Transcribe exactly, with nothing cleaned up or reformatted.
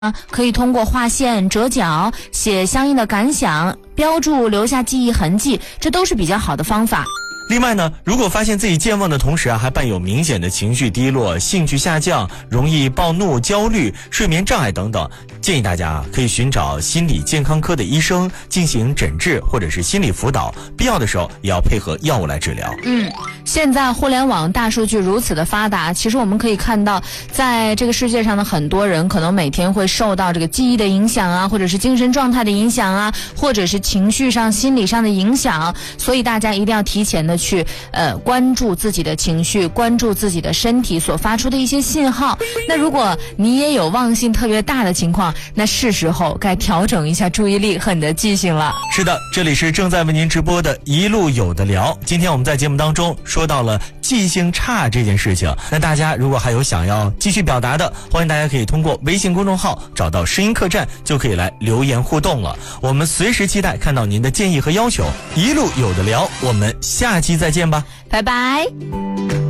可以通过画线、折角、写相应的感想、标注、留下记忆痕迹，这都是比较好的方法。 另外呢，如果发现自己健忘的同时啊，还伴有明显的情绪低落、兴趣下降、容易暴怒、焦虑、睡眠障碍等等，建议大家啊可以寻找心理健康科的医生进行诊治或者是心理辅导，必要的时候也要配合药物来治疗。 嗯，现在互联网大数据如此的发达，其实我们可以看到，在这个世界上的很多人可能每天会受到这个记忆的影响啊，或者是精神状态的影响啊，或者是情绪上、心理上的影响，所以大家一定要提前的去呃关注自己的情绪，关注自己的身体所发出的一些信号。那如果你也有忘性特别大的情况，那是时候该调整一下注意力和你的记性了。 是的，这里是正在为您直播的一路有的聊。今天我们在节目当中说到了记性差这件事情，那大家如果还有想要继续表达的，欢迎大家可以通过微信公众号找到声音客栈，就可以来留言互动了。我们随时期待看到您的建议和要求。一路有的聊，我们下期再见吧， 拜拜。